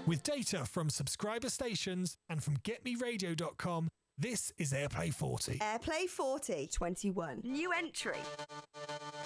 With data from subscriber stations and from getmeradio.com, this is AirPlay 40. AirPlay 40 21. New entry.